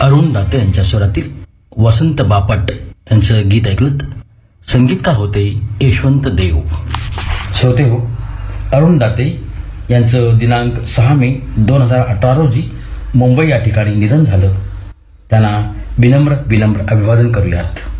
अरुण दाते यांच्या स्वरातील वसंत बापट यांचं गीत ऐकलं. संगीतकार होते यशवंत देव. श्रोते हो, अरुण दाते यांचं दिनांक 6 मे 2018 रोजी मुंबई या ठिकाणी निधन झालं. त्यांना विनम्र अभिवादन करूयात.